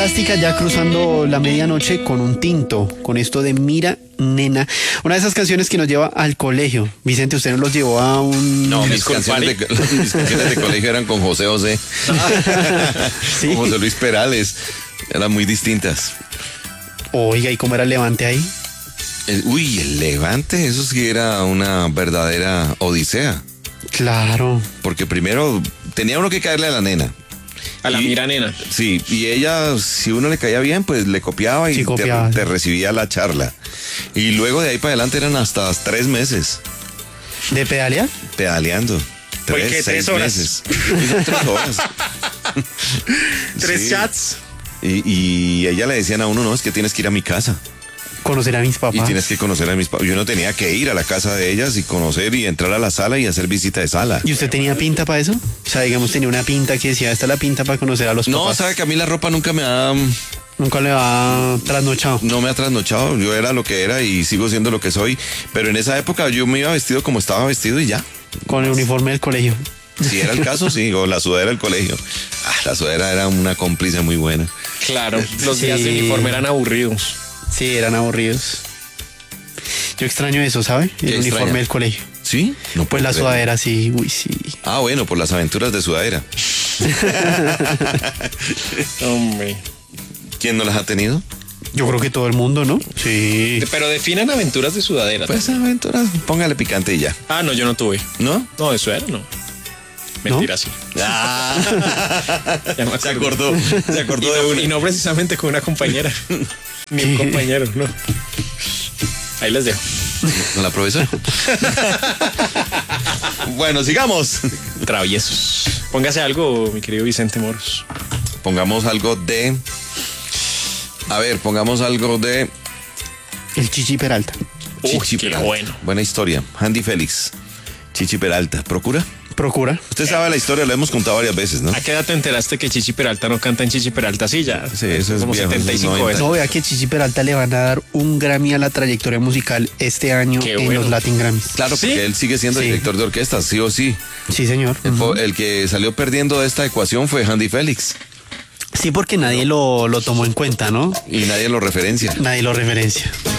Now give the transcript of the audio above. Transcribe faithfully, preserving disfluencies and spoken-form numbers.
fantástica ya cruzando la medianoche con un tinto, con esto de Mira, Nena. Una de esas canciones que nos lleva al colegio. Vicente, ¿usted nos los llevó a un...? No, mis canciones, de, mis canciones de colegio eran con José José. ¿Sí? Con José Luis Perales. Eran muy distintas. Oiga, ¿y cómo era el Levante ahí? El, uy, el Levante, eso sí era una verdadera odisea. Claro. Porque primero tenía uno que caerle a la nena. A la y, Mira, Nena. Sí, y ella, si uno le caía bien, pues le copiaba y sí, copiaba. Te, te recibía la charla. Y luego de ahí para adelante eran hasta tres meses. ¿De pedalear? Pedaleando. Tres, qué, seis tres horas. meses. tres horas. Tres sí. chats. Y, y ella le decían a uno, no, es que tienes que ir a mi casa. Conocer a mis papás. Y tienes que conocer a mis papás. Yo no tenía que ir a la casa de ellas y conocer y entrar a la sala y hacer visita de sala. ¿Y usted tenía pinta para eso? O sea, digamos, tenía una pinta que decía, esta es la pinta para conocer a los no, papás. No, sabe que a mí la ropa nunca me ha... Nunca le ha trasnochado. No me ha trasnochado, yo era lo que era y sigo siendo lo que soy. Pero en esa época yo me iba vestido como estaba vestido y ya. Con el uniforme del colegio. Si era el caso, sí, o la sudadera del colegio. Ah, la sudadera era una cómplice muy buena. Claro, los sí. días de uniforme eran aburridos. Sí, eran aburridos. Yo extraño eso, ¿sabe? El uniforme extraña? del colegio. ¿Sí? No pues la creer. Sudadera, sí, uy, sí. Ah, bueno, por las aventuras de sudadera. Hombre. ¿Quién no las ha tenido? Yo creo que todo el mundo, ¿no? Sí. Pero definan aventuras de sudadera. Pues aventuras, póngale picante y ya. Ah, no, yo no tuve. ¿No? No, eso era, no. Mentira, ¿no? sí. Ah. Se acordó. Se acordó y de no, una. Y no precisamente con una compañera. Ni un compañero, no. Ahí les dejo. ¿Con la profesora? Bueno, sigamos. Traviesos. Póngase algo, mi querido Vicente Moros. Pongamos algo de... A ver, pongamos algo de... El Chichi Peralta. Chichi Uy, qué Peralta. bueno. Buena historia. Andy Félix. Chichi Peralta. ¿Procura? Procura. Usted sabe la historia, lo hemos contado varias veces, ¿no? ¿A qué edad te enteraste que Chichi Peralta no canta en Chichi Peralta? Sí, ya. Sí, eso es como viejo, setenta y cinco noventa. veces. No, vea que Chichi Peralta le van a dar un Grammy a la trayectoria musical este año Qué en bueno. los Latin Grammys. Claro, ¿Sí? porque él sigue siendo Sí. director de orquesta, sí o sí. Sí, señor. El, Uh-huh. el que salió perdiendo de esta ecuación fue Andy Félix. Sí, porque nadie lo, lo tomó en cuenta, ¿no? Y nadie lo referencia. Nadie lo referencia.